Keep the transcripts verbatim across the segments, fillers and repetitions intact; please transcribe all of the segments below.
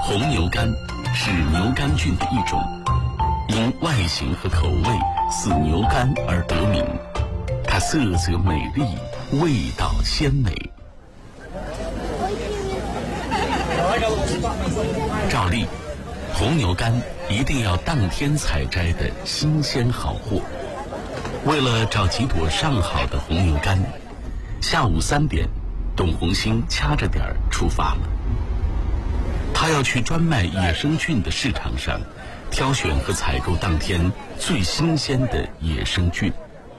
红牛肝是牛肝菌的一种，因外形和口味似牛肝而得名。它色泽美丽，味道鲜美。照例，红牛肝一定要当天采摘的新鲜好货。为了找几朵上好的红牛肝，下午三点，董红星掐着点儿出发了。他要去专卖野生菌的市场上，挑选和采购当天最新鲜的野生菌。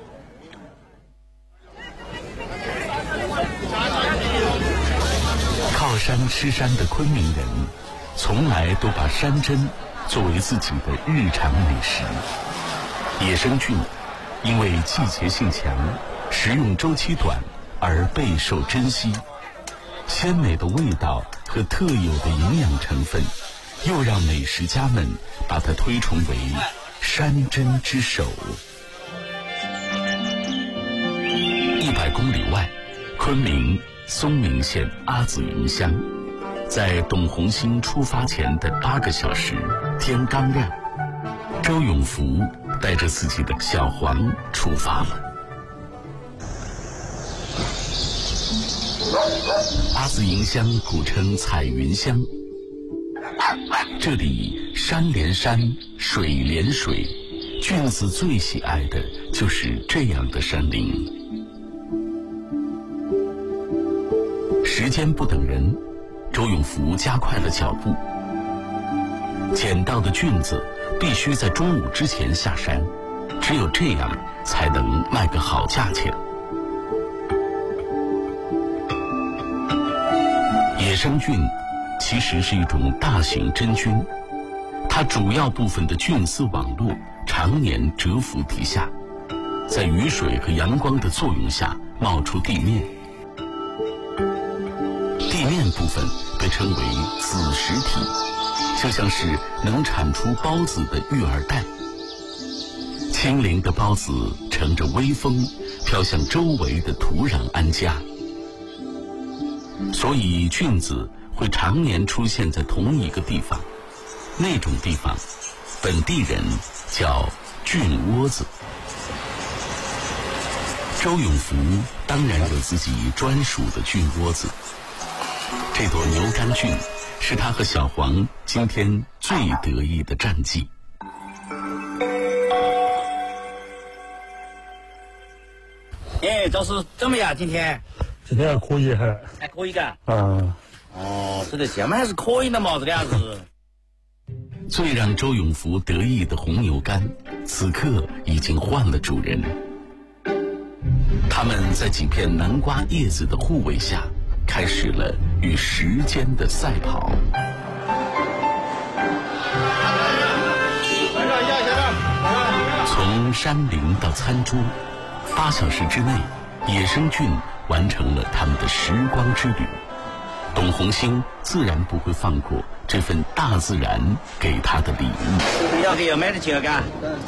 靠山吃山的昆明人，从来都把山珍作为自己的日常美食。野生菌因为季节性强，食用周期短，而备受珍惜。鲜美的味道和特有的营养成分，又让美食家们把它推崇为山珍之首。一百公里外，昆明松明县阿子营乡，在董红星出发前的八个小时，天刚亮，周永福带着自己的小黄出发了。阿子营乡古称彩云乡，这里山连山，水连水，菌子最喜爱的就是这样的山林。时间不等人，周永福加快了脚步。捡到的菌子必须在中午之前下山，只有这样才能卖个好价钱。野生菌其实是一种大型真菌，它主要部分的菌丝网络常年蛰伏地下，在雨水和阳光的作用下冒出地面。地面部分被称为子实体，就像是能产出孢子的育儿袋。轻灵的孢子乘着微风飘向周围的土壤安家，所以菌子会常年出现在同一个地方，那种地方本地人叫菌窝子。周永福当然有自己专属的菌窝子，这朵牛肝菌是他和小黄今天最得意的战绩。 哎，赵师怎么样？今天今天还可以，还还可以的。 啊， 哦，这个现在还是可以的嘛，这个样子。 最让周永福得意的红牛肝，此刻已经换了主人。他们在几片南瓜叶子的护卫下，开始了与时间的赛跑。从山林到餐桌，八小时之内，野生菌完成了他们的时光之旅。董红星自然不会放过这份大自然给他的礼物。 要给要买得起了，嘎？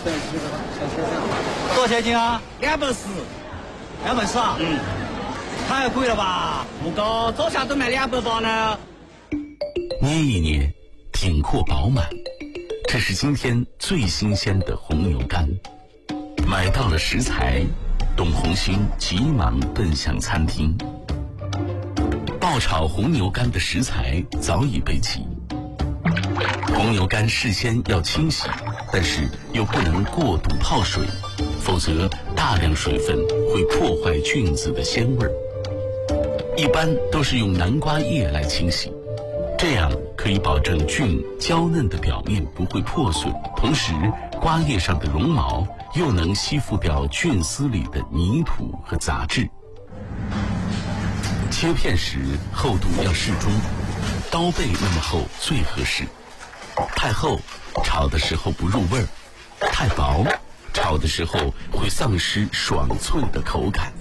多少钱斤啊？两百四。两百四啊？嗯。太贵了吧？不高，走下都卖两百八呢。 捏一捏，挺阔饱满，这是今天最新鲜的红牛肝。买到了食材，董红星急忙奔向餐厅。爆炒红牛肝的食材早已备齐。红牛肝事先要清洗，但是又不能过度泡水，否则大量水分会破坏菌子的鲜味儿。一般都是用南瓜叶来清洗，这样可以保证菌娇嫩的表面不会破损，同时瓜叶上的绒毛又能吸附掉菌丝里的泥土和杂质。切片时厚度要适中，刀背那么厚最合适。太厚，炒的时候不入味儿；太薄，炒的时候会丧失爽脆的口感。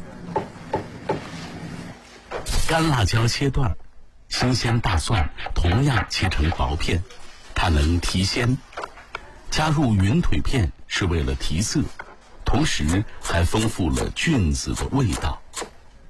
干辣椒切段，新鲜大蒜同样切成薄片，它能提鲜。加入云腿片是为了提色，同时还丰富了菌子的味道。